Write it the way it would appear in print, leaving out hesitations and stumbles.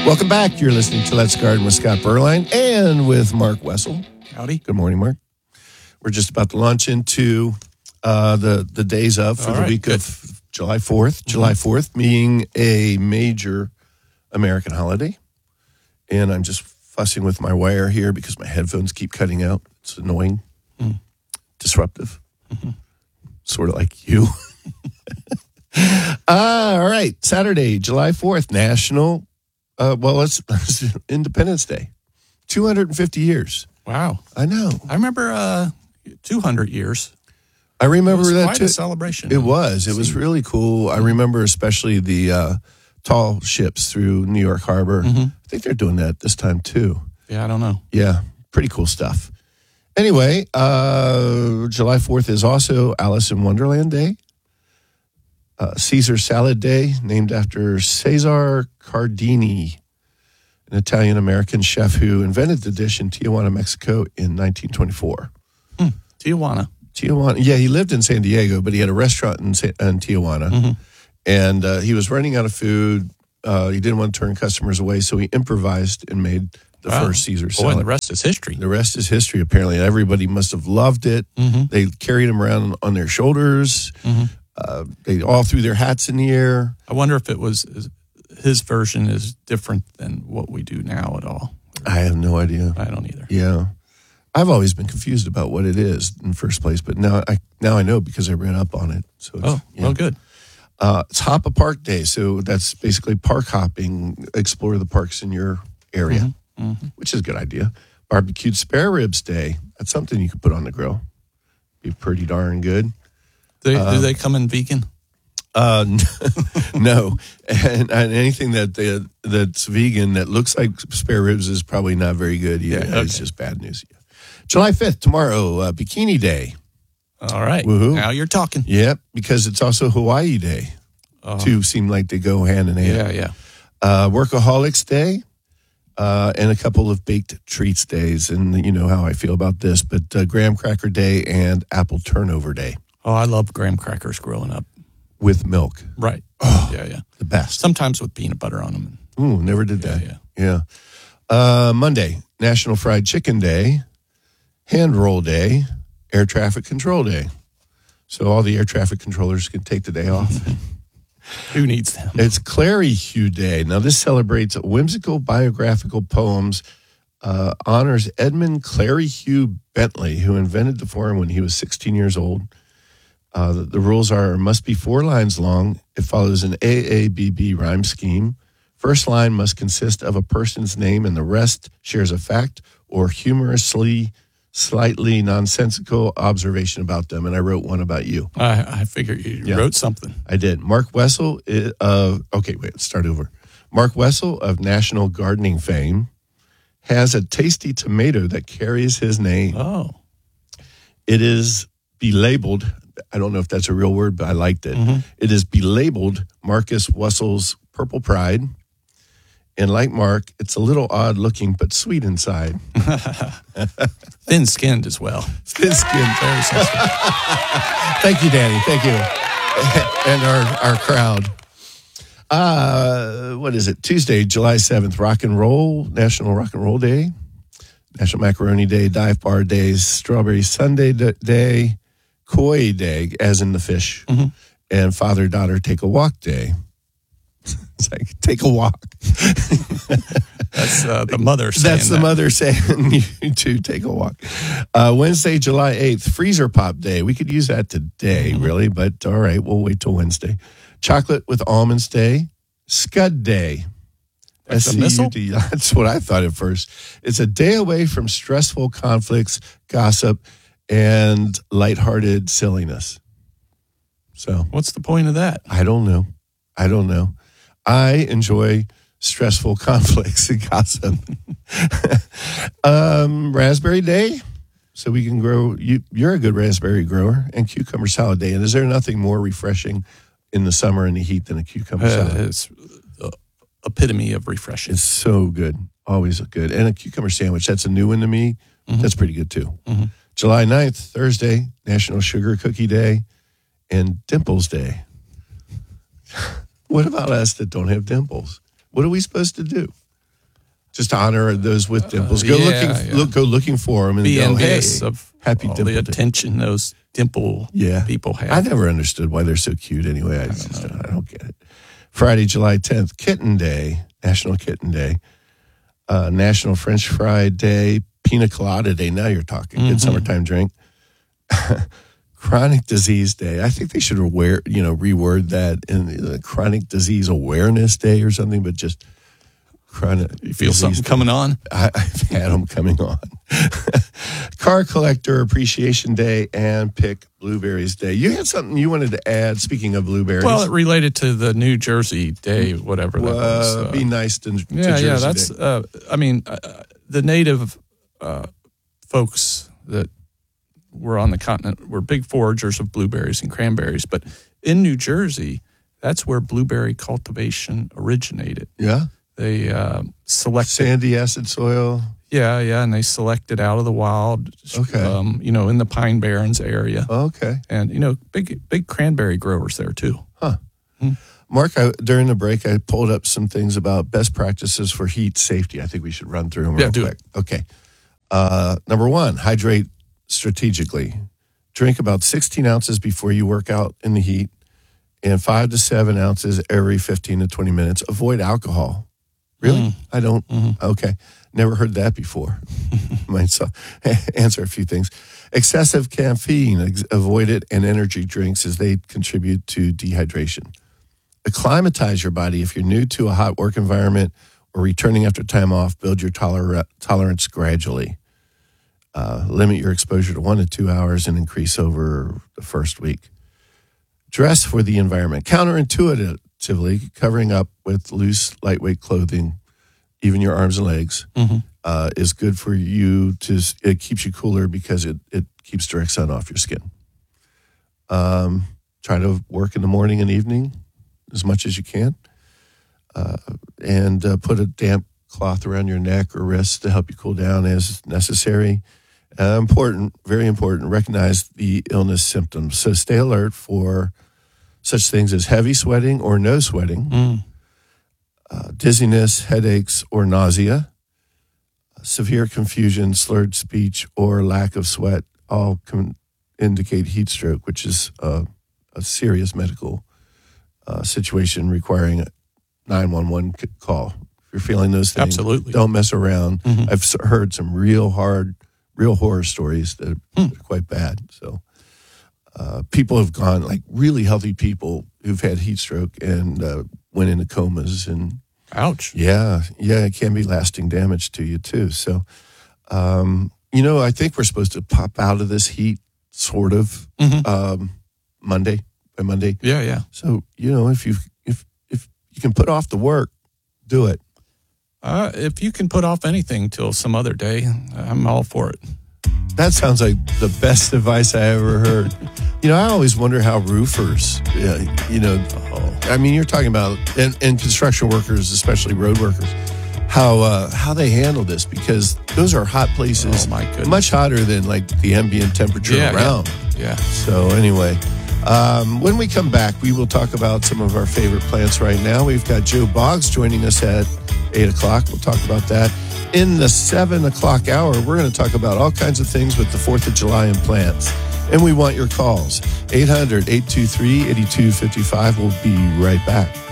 Welcome back. You're listening to Let's Garden with Scott Berline and with Mark Wessel. Howdy. Good morning, Mark. We're just about to launch into the days of for the week of July 4th. Mm-hmm. July 4th being a major American holiday. And I'm just fussing with my wire here because my headphones keep cutting out. It's annoying, disruptive, sort of like you. All right. Saturday, July 4th, National, it's Independence Day. 250 years. Wow. I know. I remember 200 years. I remember it was that quite too. A celebration. It was. It was really cool. I remember especially the tall ships through New York Harbor. Mm-hmm. I think they're doing that this time too. Yeah, I don't know. Yeah, pretty cool stuff. Anyway, July 4th is also Alice in Wonderland Day. Caesar Salad Day, named after Cesar Cardini, an Italian-American chef who invented the dish in Tijuana, Mexico in 1924. Tijuana. Yeah, he lived in San Diego, but he had a restaurant in Tijuana. Mm-hmm. And he was running out of food. He didn't want to turn customers away, so he improvised and made the first Caesar salad. And the rest is history. The rest is history, apparently. Everybody must have loved it. Mm-hmm. They carried him around on their shoulders. Mm-hmm. They all threw their hats in the air. I wonder if it was his version is different than what we do now at all. I have no idea. I don't either. Yeah. I've always been confused about what it is in the first place, but now I know because I read up on it. So well, good. It's Hop a Park Day, so that's basically park hopping, explore the parks in your area, which is a good idea. Barbecued Spare Ribs Day, that's something you could put on the grill. Be pretty darn good. Do they come in vegan? No, and anything that's vegan that looks like spare ribs is probably not very good either. Yeah, okay. It's just bad news. Yeah. July 5th, tomorrow, Bikini Day. All right. Woohoo. Now you're talking. Yep, because it's also Hawaii Day. Two seem like they go hand in hand. Yeah. Workaholics Day, and a couple of baked treats days. And you know how I feel about this, but Graham Cracker Day and Apple Turnover Day. Oh, I loved graham crackers growing up. With milk. Right. Oh, yeah. The best. Sometimes with peanut butter on them. Ooh, never did that. Yeah. Monday, National Fried Chicken Day, Hand Roll Day, Air Traffic Control Day. So all the air traffic controllers can take the day off. Who needs them? It's Clary Hugh Day. Now, this celebrates whimsical biographical poems, honors Edmund Clary Hugh Bentley, who invented the form when he was 16 years old. The rules must be 4 lines long. It follows an AABB rhyme scheme. First line must consist of a person's name and the rest shares a fact or humorously, slightly nonsensical observation about them. And I wrote one about you. I figured you wrote something. I did. Mark Wessel, let's start over. Mark Wessel of National Gardening fame has a tasty tomato that carries his name. Oh. It is belabeled. I don't know if that's a real word, but I liked it. Mm-hmm. It is belabeled Marcus Wessel's Purple Pride. And like Mark, it's a little odd looking, but sweet inside. Thin-skinned as well. Thin-skinned. Very sensitive. Thank you, Danny. Thank you. And our crowd. What is it? Tuesday, July 7th, National Rock and Roll Day. National Macaroni Day, Dive Bar Days, Strawberry Sundae Day, Koi Day, as in the fish, and Father-Daughter Take a Walk Day. It's like, take a walk. That's the mother saying That's the mother saying you two take a walk. Wednesday, July 8th, Freezer Pop Day. We could use that today, really, but all right, we'll wait till Wednesday. Chocolate with Almonds Day, Scud Day. S-C-U-D. That's what I thought at first. It's a day away from stressful conflicts, gossip, and lighthearted silliness. So, what's the point of that? I don't know. I enjoy stressful conflicts and gossip. Raspberry Day, so we can grow. You're a good raspberry grower, and Cucumber Salad Day. And is there nothing more refreshing in the summer and the heat than a cucumber salad? It's the epitome of refreshing. It's so good, always good. And a cucumber sandwich, that's a new one to me. Mm-hmm. That's pretty good too. Mm-hmm. July 9th, Thursday, National Sugar Cookie Day and Dimples Day. What about us that don't have dimples? What are we supposed to do? just to honor those with dimples. Go looking for them and be go, envious hey, of happy all dimple the day. attention those dimple people have. I never understood why they're so cute anyway. I don't get it. Friday, July 10th, Kitten Day, National Kitten Day, National French Fry Day, Pina Colada Day. Now you're talking. Good summertime drink. Chronic Disease Day. I think they should reword that in the Chronic Disease Awareness Day or something, but just chronic. You feel something coming on? I've had them coming on. Car Collector Appreciation Day and Pick Blueberries Day. You had something you wanted to add, speaking of blueberries. Well, it related to the New Jersey Day, whatever that was. Be nice to Jersey that's, Day. The native folks that were on the continent were big foragers of blueberries and cranberries. But in New Jersey, that's where blueberry cultivation originated. Yeah? They selected sandy acid soil. Yeah, and they selected out of the wild. Okay. In the Pine Barrens area. Okay. And big cranberry growers there too. Huh. Mark, during the break, I pulled up some things about best practices for heat safety. I think we should run through them real quick. Okay. Number one, hydrate strategically. Drink about 16 ounces before you work out in the heat, and 5 to 7 ounces every 15 to 20 minutes. Avoid alcohol. Really? I don't. Okay. Never heard that before. Might answer a few things. Excessive caffeine, avoid it, and energy drinks as they contribute to dehydration. Acclimatize your body. If you're new to a hot work environment or returning after time off, build your tolerance gradually. Limit your exposure to 1 to 2 hours and increase over the first week. Dress for the environment. Counterintuitively, covering up with loose, lightweight clothing, even your arms and legs, is good for you. It keeps you cooler because it keeps direct sun off your skin. Try to work in the morning and evening as much as you can. And put a damp cloth around your neck or wrists to help you cool down as necessary. Important, very important, recognize the illness symptoms. So stay alert for such things as heavy sweating or no sweating, dizziness, headaches, or nausea, severe confusion, slurred speech, or lack of sweat all can indicate heat stroke, which is a serious medical situation requiring a 911 call. If you're feeling those things, absolutely, don't mess around. I've heard some real horror stories that are quite bad. So people have gone, like really healthy people who've had heat stroke and went into comas. And ouch. Yeah, it can be lasting damage to you too. So, I think we're supposed to pop out of this heat sort of Monday by Monday. Yeah. So, if you can put off the work, do it. If you can put off anything till some other day, I'm all for it. That sounds like the best advice I ever heard. I always wonder how roofers, you're talking about, and construction workers, especially road workers, how they handle this, because those are hot places. Oh, my goodness. Much hotter than like the ambient temperature around. Yeah. So anyway, when we come back, we will talk about some of our favorite plants right now. We've got Joe Boggs joining us at 8 o'clock. We'll talk about that. In the 7 o'clock hour, we're going to talk about all kinds of things with the 4th of July and plants. And we want your calls. 800-823-8255. We'll be right back.